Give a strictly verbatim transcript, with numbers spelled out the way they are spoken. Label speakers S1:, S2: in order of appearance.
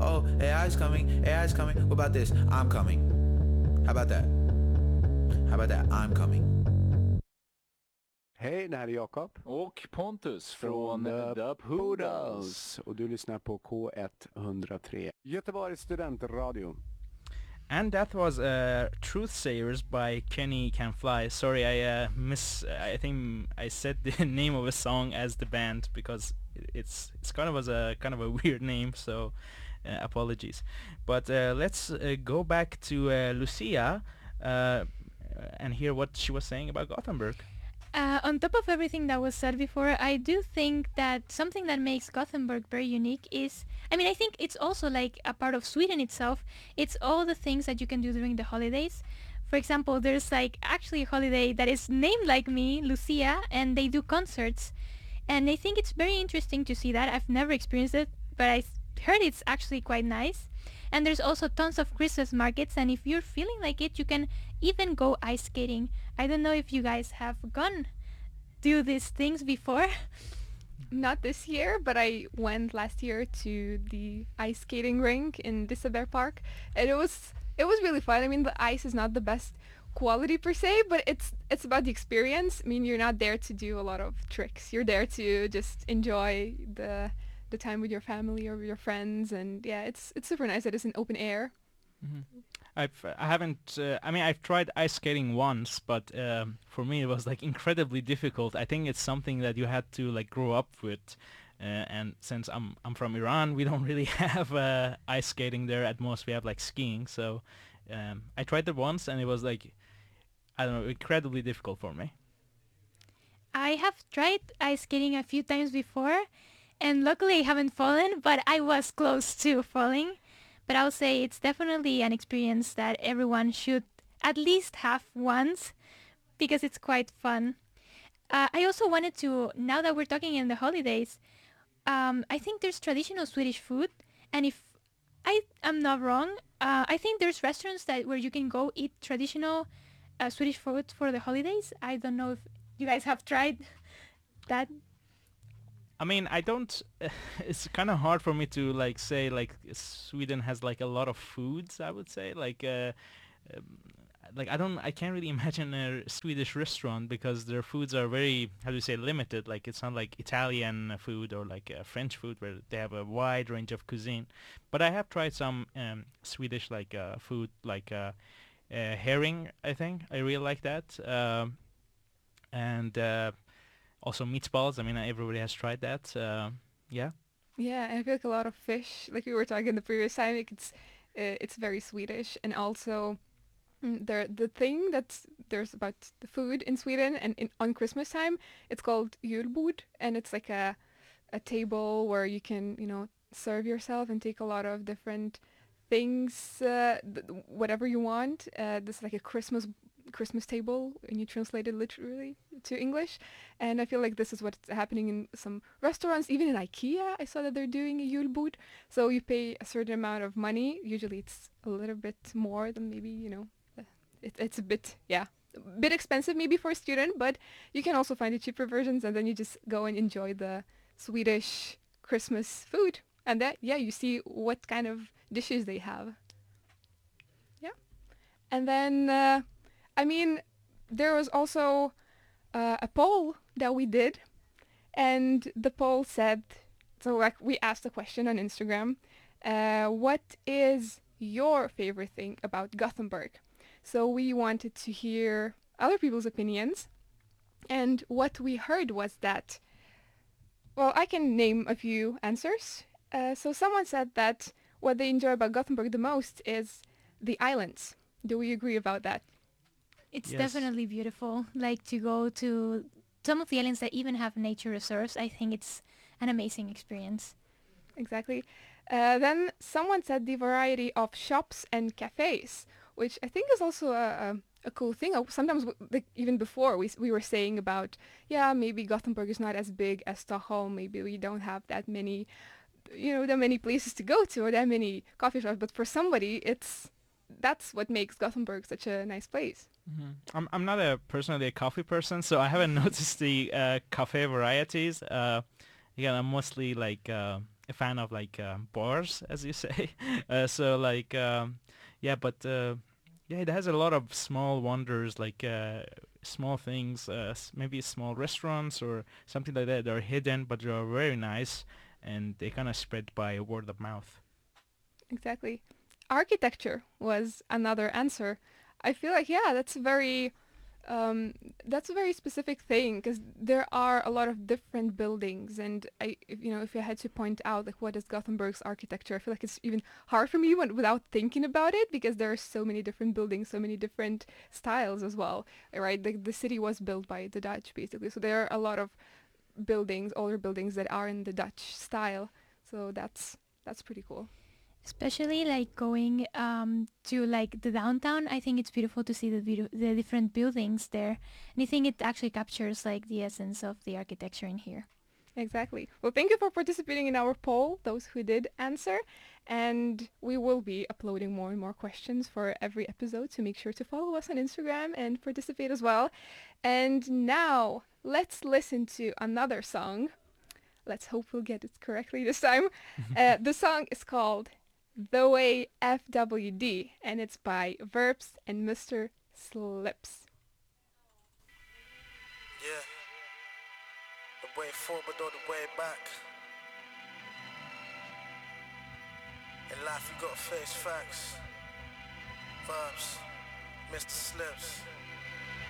S1: oh, A I's coming, A I's coming. What about this? I'm coming. How about that? How about that? I'm coming.
S2: Hej, det här är Jakob.
S3: Och Pontus
S2: Från
S3: från
S2: The
S3: The Poodles.
S2: Och du lyssnar på K ett noll tre. Göteborgs studentradio.
S4: And that was uh, Truth Sayers by Kenny Can Fly. Sorry, I uh, miss. I think I said the name of a song as the band because it's it's kind of as a kind of a weird name. So uh, apologies. But uh, let's uh, go back to uh, Lucia uh, and hear what she was saying about Gothenburg.
S5: Uh, on top of everything that was said before, I do think that something that makes Gothenburg very unique is, I mean, I think it's also like a part of Sweden itself. It's all the things that you can do during the holidays. For example, there's like actually a holiday that is named like me, Lucia, and they do concerts. And I think it's very interesting to see that. I've never experienced it, but I heard it's actually quite nice. And there's also tons of Christmas markets, and if you're feeling like it, you can even go ice skating. I don't know if you guys have gone do these things before.
S6: Not this year, but I went last year to the ice skating rink in Liseberg Park, and it was it was really fun. I mean, the ice is not the best quality per se, but it's it's about the experience. I mean, you're not there to do a lot of tricks. You're there to just enjoy the the time with your family or with your friends, and yeah, it's it's super nice that it's in open air.
S4: Mm-hmm. I've I haven't uh, I mean I've tried ice skating once, but um, for me it was like incredibly difficult. I think it's something that you had to like grow up with, uh, and since I'm I'm from Iran, we don't really have uh, ice skating there. At most we have like skiing. So um, I tried it once and it was like, I don't know, incredibly difficult for me.
S5: I have tried ice skating a few times before, and luckily I haven't fallen, but I was close to falling. But I would say it's definitely an experience that everyone should at least have once, because it's quite fun. Uh, I also wanted to, now that we're talking in the holidays, um, I think there's traditional Swedish food, and if I am not wrong, uh, I think there's restaurants that where you can go eat traditional uh, Swedish food for the holidays. I don't know if you guys have tried that.
S4: I mean, I don't. Uh, it's kind of hard for me to like say like Sweden has like a lot of foods. I would say like, uh, um, like I don't. I can't really imagine a Swedish restaurant because their foods are very, how do you say, limited. Like it's not like Italian food or like uh, French food where they have a wide range of cuisine. But I have tried some um, Swedish like uh, food like uh, uh, herring. I think I really like that. Um, and uh, Also meatballs. I mean, everybody has tried that. Uh, yeah.
S6: Yeah, and I feel like a lot of fish, like we were talking the previous time, like it's uh, it's very Swedish, and also mm, the the thing that's there's about the food in Sweden, and in, on Christmas time, it's called julbord, and it's like a a table where you can you know serve yourself and take a lot of different things, uh, th- whatever you want. Uh, this is like a Christmas Christmas table, and you translate it literally to English, and I feel like this is what's happening in some restaurants, even in IKEA. I saw that they're doing a julbord, so you pay a certain amount of money. Usually it's a little bit more than maybe you know uh, it, it's a bit yeah a bit expensive maybe for a student, but you can also find the cheaper versions, and then you just go and enjoy the Swedish Christmas food, and that yeah you see what kind of dishes they have. Yeah, and then uh, I mean, there was also uh, a poll that we did, and the poll said, so like we asked a question on Instagram, uh, what is your favorite thing about Gothenburg? So we wanted to hear other people's opinions, and what we heard was that, well, I can name a few answers. Uh, so someone said that what they enjoy about Gothenburg the most is the islands. Do we agree about that?
S5: It's
S4: Yes.
S5: definitely beautiful. Like to go to some of the islands that even have nature reserves. I think it's an amazing experience.
S6: Exactly. Uh, then someone said the variety of shops and cafes, which I think is also a, a, a cool thing. Uh, Sometimes, w- like even before, we s- we were saying about, yeah, maybe Gothenburg is not as big as Stockholm. Maybe we don't have that many, you know, that many places to go to or that many coffee shops. But for somebody, it's that's what makes Gothenburg such a nice place.
S4: hmm I'm I'm not a personally a coffee person, so I haven't noticed the uh, cafe varieties. Uh, again, I'm mostly like uh, a fan of like um, bars, as you say. uh, so like um, yeah, but uh, yeah, it has a lot of small wonders, like uh, small things, uh, s- maybe small restaurants or something like that. They're hidden, but they're very nice, and they kind of spread by word of mouth.
S6: Exactly. Architecture was another answer. I feel like, yeah, that's very um, that's a very specific thing because there are a lot of different buildings, and I, if, you know, if I had to point out like what is Gothenburg's architecture, I feel like it's even hard for me when, without thinking about it because there are so many different buildings, so many different styles as well, right? The the city was built by the Dutch basically, so there are a lot of buildings, older buildings that are in the Dutch style. So that's that's pretty cool.
S5: Especially like going um, to like the downtown, I think it's beautiful to see the beauti- the different buildings there, and I think it actually captures like the essence of the architecture in here.
S6: Exactly. Well, thank you for participating in our poll, those who did answer. And we will be uploading more and more questions for every episode, so make sure to follow us on Instagram and participate as well. And now, let's listen to another song. Let's hope we'll get it correctly this time. Uh, the song is called The Way F W D, and it's by Verbs and Mister Slips.
S7: Yeah, the way forward or the way back. In life you gotta face facts. Verbs, Mister Slips.